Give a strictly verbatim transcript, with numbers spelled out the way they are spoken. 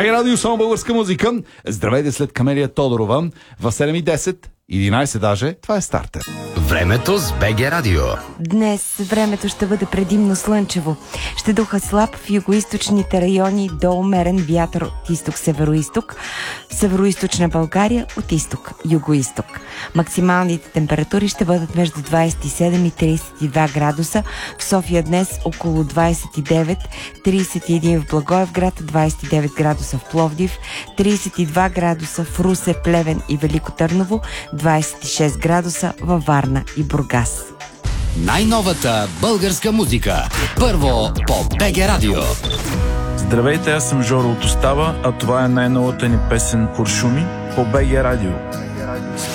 БГ Радио, само българска музика. Здравейте след Камелия Тодорова. В седем и десет, единайсет даже, това е стартер. Времето с БГ Радио. Днес времето ще бъде предимно слънчево. Ще духа слаб в югоизточните райони до умерен вятър от изток-североизток, в североизточна България от изток-югоизток. Максималните температури ще бъдат между двайсет и седем и трийсет и два градуса. В София днес около двайсет и девет, трийсет и един в Благоевград, двайсет и девет градуса в Пловдив, трийсет и два градуса в Русе, Плевен и Велико Търново, двайсет и шест градуса във Варна и Бургас. Най-новата българска музика. Първо по БГ Радио. Здравейте, аз съм Жоро от Остава, а това е най-новата ни песен "Куршуми" по БГ Радио.